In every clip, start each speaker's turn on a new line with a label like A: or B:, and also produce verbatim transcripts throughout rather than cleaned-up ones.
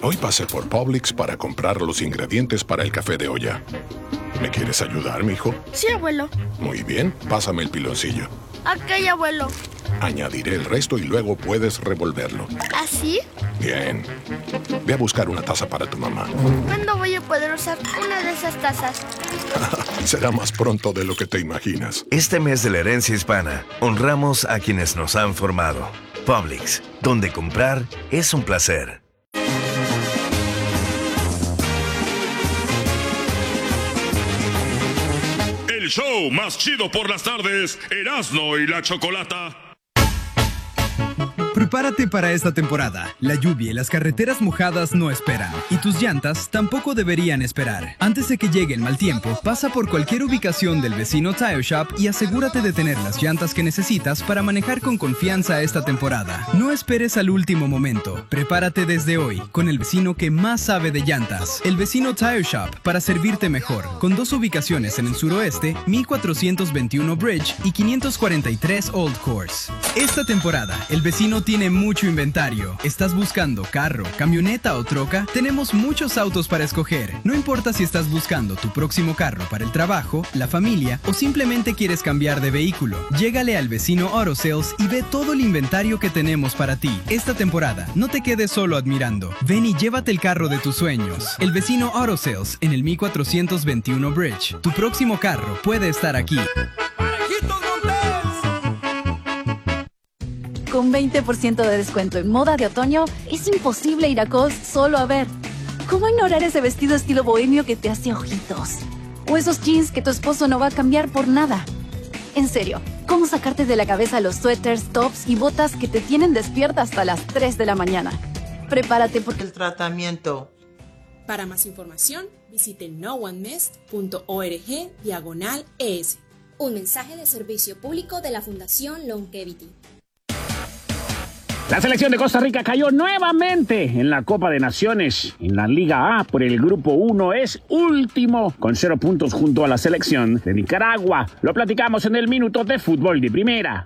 A: Hoy pasé por Publix para comprar los ingredientes para el café de olla. ¿Me quieres ayudar, mijo?
B: Sí, abuelo.
A: Muy bien, pásame el piloncillo.
B: Ok, abuelo.
A: Añadiré el resto y luego puedes revolverlo.
B: ¿Así?
A: Bien. Ve a buscar una taza para tu mamá.
B: ¿Cuándo voy a poder usar una de esas tazas?
A: Será más pronto de lo que te imaginas.
C: Este mes de la herencia hispana, honramos a quienes nos han formado. Publix, donde comprar es un placer.
D: El show más chido por las tardes, Erasmo y la Chocolata.
E: Prepárate para esta temporada. La lluvia y las carreteras mojadas no esperan, y tus llantas tampoco deberían esperar. Antes de que llegue el mal tiempo, pasa por cualquier ubicación del vecino Tire Shop y asegúrate de tener las llantas que necesitas para manejar con confianza esta temporada. No esperes al último momento. Prepárate desde hoy con el vecino que más sabe de llantas. El vecino Tire Shop, para servirte mejor, con dos ubicaciones en el suroeste, mil cuatrocientos veintiuno Bridge y quinientos cuarenta y tres Old Course. Esta temporada, el vecino tiene mucho inventario. ¿Estás buscando carro, camioneta o troca? Tenemos muchos autos para escoger. No importa si estás buscando tu próximo carro para el trabajo, la familia o simplemente quieres cambiar de vehículo. Llégale al vecino Auto Sales y ve todo el inventario que tenemos para ti. Esta temporada, no te quedes solo admirando. Ven y llévate el carro de tus sueños. El vecino Auto Sales en el mil cuatrocientos veintiuno Bridge. Tu próximo carro puede estar aquí.
F: Con veinte por ciento de descuento en moda de otoño, es imposible ir a Kohl's solo a ver. ¿Cómo ignorar ese vestido estilo bohemio que te hace ojitos? O esos jeans que tu esposo no va a cambiar por nada. En serio, ¿cómo sacarte de la cabeza los suéteres, tops y botas que te tienen despierta hasta las tres de la mañana? Prepárate porque el tratamiento.
G: Para más información, visite no one mist punto org diagonal es.
H: Un mensaje de servicio público de la Fundación Longevity.
I: La selección de Costa Rica cayó nuevamente en la Copa de Naciones. En la Liga A, por el Grupo uno, es último, con cero puntos junto a la selección de Nicaragua. Lo platicamos en el Minuto de Fútbol de Primera.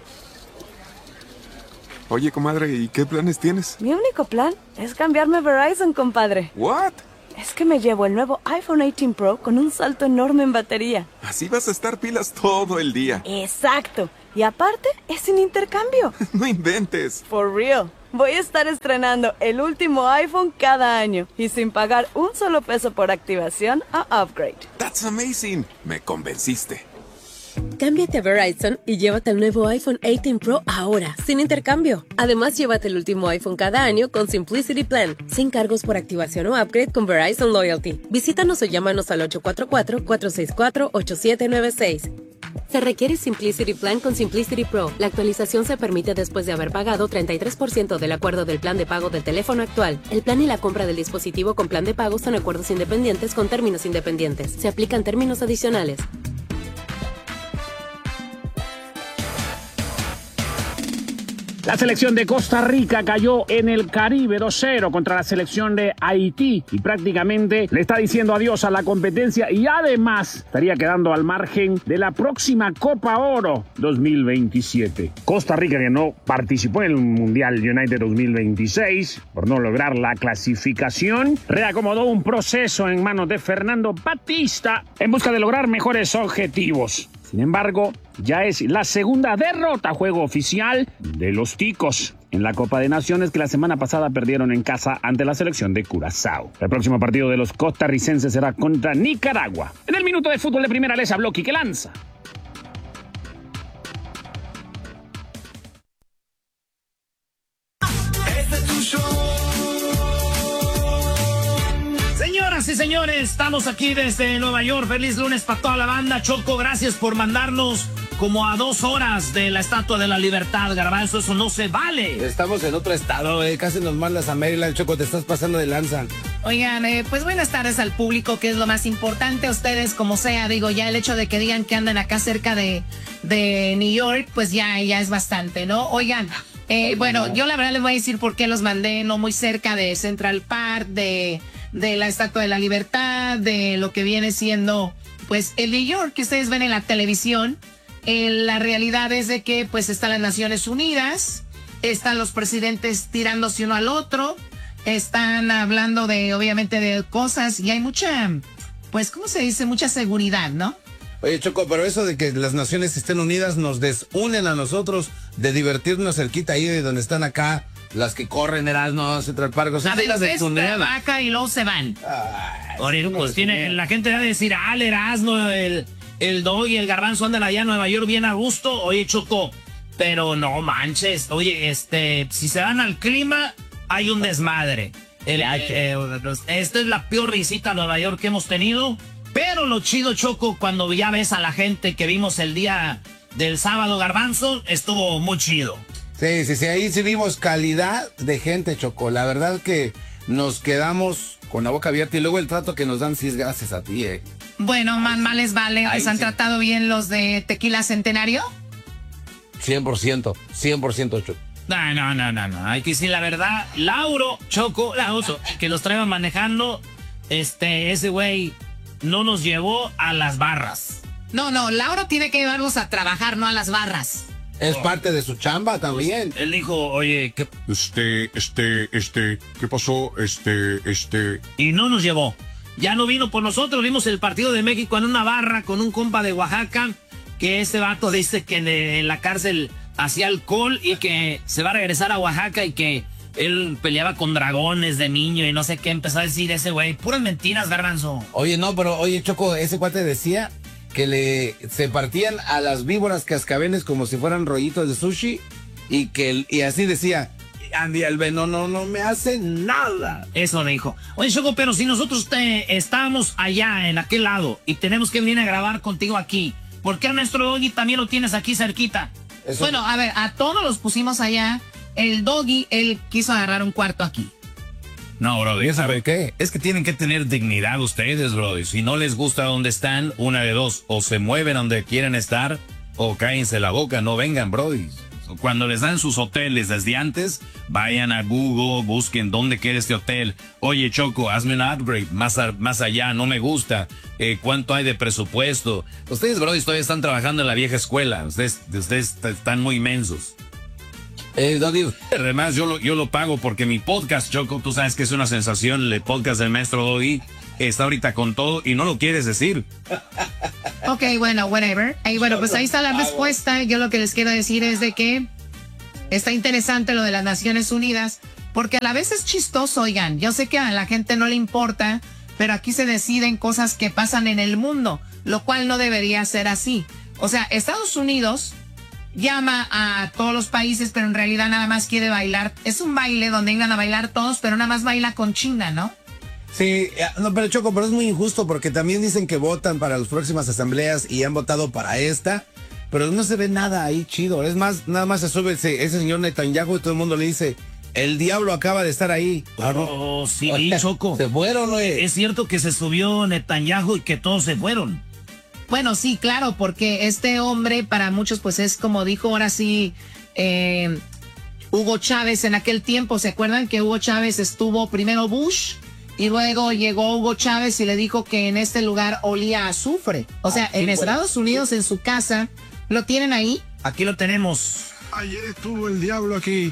J: Oye, comadre, ¿y qué planes tienes?
K: Mi único plan es cambiarme a Verizon, compadre.
J: ¿What?
K: Es que me llevo el nuevo iPhone dieciocho Pro con un salto enorme en batería.
J: Así vas a estar pilas todo el día.
K: Exacto. Y aparte, es sin intercambio.
J: No inventes.
K: For real. Voy a estar estrenando el último iPhone cada año y sin pagar un solo peso por activación a upgrade.
J: That's amazing. Me convenciste.
L: Cámbiate a Verizon y llévate el nuevo iPhone dieciocho Pro ahora, sin intercambio. Además, llévate el último iPhone cada año con Simplicity Plan, sin cargos por activación o upgrade con Verizon Loyalty. Visítanos o llámanos al ocho cuatro cuatro, cuatro seis cuatro, ocho siete nueve seis. Se requiere Simplicity Plan con Simplicity Pro. La actualización se permite después de haber pagado treinta y tres por ciento del acuerdo del plan de pago del teléfono actual. El plan y la compra del dispositivo con plan de pago son acuerdos independientes con términos independientes. Se aplican términos adicionales.
I: La selección de Costa Rica cayó en el Caribe dos cero contra la selección de Haití y prácticamente le está diciendo adiós a la competencia y además estaría quedando al margen de la próxima Copa Oro dos mil veintisiete. Costa Rica, que no participó en el Mundial United dos mil veintiséis por no lograr la clasificación, reacomodó un proceso en manos de Fernando Batista en busca de lograr mejores objetivos. Sin embargo, ya es la segunda derrota a juego oficial de los Ticos en la Copa de Naciones, que la semana pasada perdieron en casa ante la selección de Curazao. El próximo partido de los costarricenses será contra Nicaragua. En el Minuto de Fútbol de Primera les habló Quique Lanza.
M: Señoras y señores, estamos aquí desde Nueva York. Feliz lunes para toda la banda. Choco, gracias por mandarnos como a dos horas de la Estatua de la Libertad. Garbanzo, eso no se vale.
N: Estamos en otro estado, eh. Casi nos mandas a Maryland, Choco, te estás pasando de lanza.
O: Oigan, eh, pues buenas tardes al público, que es lo más importante. Ustedes, como sea, digo, ya el hecho de que digan que andan acá cerca de, de New York, pues ya, ya es bastante, ¿no? Oigan, eh, bueno, yo la verdad les voy a decir por qué los mandé no muy cerca de Central Park, de... de la Estatua de la Libertad, de lo que viene siendo, pues, el New York que ustedes ven en la televisión. Eh, la realidad es de que, pues, están las Naciones Unidas, están los presidentes tirándose uno al otro, están hablando de, obviamente, de cosas y hay mucha, pues, ¿cómo se dice? Mucha seguridad, ¿no?
N: Oye, Choco, pero eso de que las naciones estén unidas nos desunen a nosotros de divertirnos cerquita ahí de donde están acá las que corren Erasmo, Central Park. O sea,
M: de
N: las de
M: vaca y luego se van. Ay, pues tiene, la gente va a decir, ah, el Erasmo, el, el Dog y el Garbanzo andan allá en Nueva York bien a gusto. Oye, Choco, pero no manches. Oye, este, si se van al clima, hay un desmadre. El, eh, esta es la peor visita a Nueva York que hemos tenido. Pero lo chido, Choco, cuando ya ves a la gente que vimos el día del sábado, Garbanzo, estuvo muy chido.
N: Sí, sí, sí, ahí sí vimos calidad de gente, Choco. La verdad que nos quedamos con la boca abierta y luego el trato que nos dan, sí es gracias a ti, eh.
O: Bueno, man, mal les vale. ¿Les han
N: sí.
O: tratado bien los de Tequila Centenario?
N: cien por ciento, cien por ciento, Choco.
M: No, no, no, no, no. Hay que decir la verdad. Lauro, Choco, Lauro, que los traía manejando, este, ese güey no nos llevó a las barras.
O: No, no, Lauro tiene que llevarlos a trabajar, no a las barras.
N: Es parte de su chamba también.
M: Él dijo, oye, ¿qué?
A: Este, este, este, ¿qué pasó? Este, este...
M: Y no nos llevó. Ya no vino por nosotros. Vimos el partido de México en una barra con un compa de Oaxaca, que ese vato dice que en la cárcel hacía alcohol y que se va a regresar a Oaxaca y que él peleaba con dragones de niño y no sé qué. Empezó a decir ese güey. Puras mentiras, Garbanzo.
N: Oye, no, pero oye, Choco, ese cuate decía que le se partían a las víboras cascabeles como si fueran rollitos de sushi y que y así decía, Andy Albeno no, no me hace nada.
M: Eso dijo. Oye, Choco, pero si nosotros te, estábamos allá en aquel lado y tenemos que venir a grabar contigo aquí, ¿por qué a nuestro Doggy también lo tienes aquí cerquita?
O: Eso. Bueno, a ver, a todos los pusimos allá. El Doggy, él quiso agarrar un cuarto aquí.
P: No, Brody, ¿sabe qué? Es que tienen que tener dignidad ustedes, Brody. Si no les gusta donde están, una de dos. O se mueven donde quieren estar, o cállense la boca, no vengan, Brody. Cuando les dan sus hoteles desde antes, vayan a Google, busquen dónde queda este hotel. Oye, Choco, hazme un upgrade más, a, más allá, no me gusta. Eh, ¿Cuánto hay de presupuesto? Ustedes, Brody, todavía están trabajando en la vieja escuela. Ustedes, ustedes están muy inmensos.
N: Eh, Doggy.
P: Además, yo lo, yo lo pago porque mi podcast, Choco, tú sabes que es una sensación, el podcast del maestro Doggy, está ahorita con todo y no lo quieres decir.
O: Ok, bueno, whatever. Y bueno, pues ahí está la respuesta. Yo lo que les quiero decir es de que está interesante lo de las Naciones Unidas, porque a la vez es chistoso, oigan. Yo sé que a la gente no le importa, pero aquí se deciden cosas que pasan en el mundo, lo cual no debería ser así. O sea, Estados Unidos llama a todos los países, pero en realidad nada más quiere bailar. Es un baile donde iban a bailar todos, pero nada más baila con China, ¿no?
N: Sí, no, pero Choco, pero es muy injusto porque también dicen que votan para las próximas asambleas y han votado para esta, pero no se ve nada ahí chido. Es más, nada más se sube ese, ese señor Netanyahu y todo el mundo le dice, el diablo acaba de estar ahí.
M: Claro. Oh, sí, Oye, Choco.
N: Se fueron, güey.
M: Es cierto que se subió Netanyahu y que todos se fueron.
O: Bueno, sí, claro, porque este hombre para muchos pues es como dijo ahora sí eh, Hugo Chávez en aquel tiempo. ¿Se acuerdan que Hugo Chávez estuvo primero Bush y luego llegó Hugo Chávez y le dijo que en este lugar olía a azufre? O sea, ah, en Estados Unidos, en su casa, ¿lo tienen ahí?
M: Aquí lo tenemos.
A: Ayer estuvo el diablo aquí.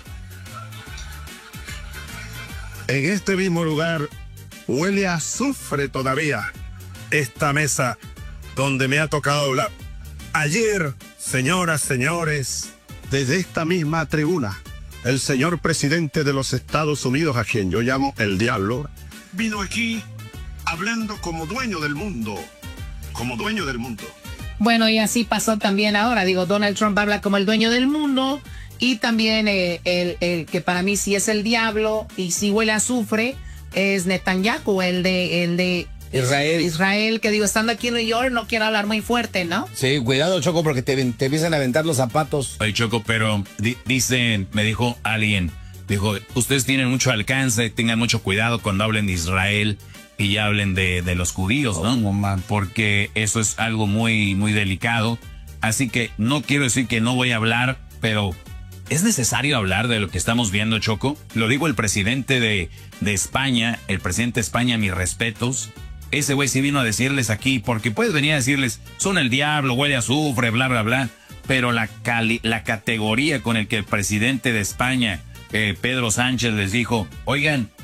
A: En este mismo lugar huele a azufre todavía. Esta mesa donde me ha tocado hablar. Ayer, señoras, señores, desde esta misma tribuna, el señor presidente de los Estados Unidos, a quien yo llamo el diablo, vino aquí hablando como dueño del mundo, como dueño del mundo.
O: Bueno, y así pasó también ahora. Digo, Donald Trump habla como el dueño del mundo y también eh, el, el que para mí sí es el diablo y sí huele a azufre es Netanyahu, el de... El de
N: Israel.
O: Israel, que digo, estando aquí en New York, no quiero hablar muy fuerte, ¿no?
N: Sí, cuidado, Choco, porque te, te empiezan a aventar los zapatos.
P: Oye, Choco, pero di, dicen, me dijo alguien, dijo, ustedes tienen mucho alcance, tengan mucho cuidado cuando hablen de Israel y hablen de, de los judíos, ¿no? Oh, man. Porque eso es algo muy, muy delicado. Así que no quiero decir que no voy a hablar, pero ¿es necesario hablar de lo que estamos viendo, Choco? Lo digo el presidente de, de España, el presidente de España, mis respetos. Ese güey sí vino a decirles aquí, porque puedes venir a decirles, son el diablo, huele a azufre, bla, bla, bla. Pero la, cali la categoría con el que el presidente de España, eh, Pedro Sánchez, les dijo, oigan,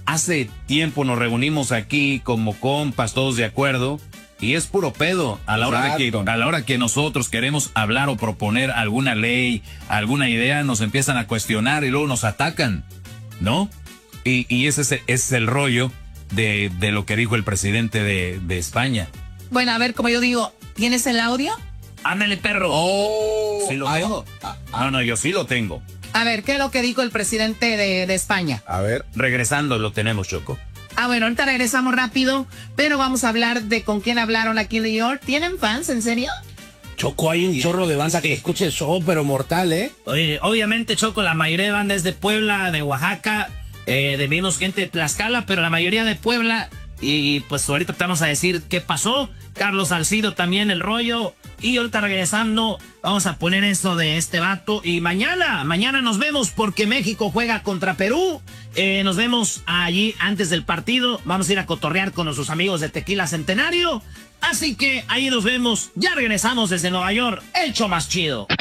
P: hace tiempo nos reunimos aquí como compas, todos de acuerdo, y es puro pedo. A la hora de que, a la hora que nosotros queremos hablar o proponer alguna ley, alguna idea, nos empiezan a cuestionar y luego nos atacan, ¿no? Y, y ese, es, ese es el rollo de, de lo que dijo el presidente de, de España.
O: Bueno, a ver, como yo digo, ¿tienes el audio?
P: Ándale, perro. Oh, sí lo tengo. No, no, yo sí lo tengo.
O: A ver, ¿qué es lo que dijo el presidente de, de España?
N: A ver.
P: Regresando lo tenemos, Choco.
O: Ah, bueno, ahorita regresamos rápido, pero vamos a hablar de con quién hablaron aquí en New York. ¿Tienen fans, en serio?
N: Choco, hay un chorro de banda que escuche el show, pero mortal, ¿eh?
M: Oye, obviamente, Choco, la mayoría de bandas es de Puebla, de Oaxaca, eh, de menos gente de Tlaxcala, pero la mayoría de Puebla. Y pues ahorita te vamos a decir qué pasó. Carlos Salcido también, el rollo. Y ahorita regresando, vamos a poner eso de este vato. Y mañana, mañana nos vemos porque México juega contra Perú. Eh, nos vemos allí antes del partido. Vamos a ir a cotorrear con nuestros amigos de Tequila Centenario. Así que ahí nos vemos. Ya regresamos desde Nueva York. El show más chido.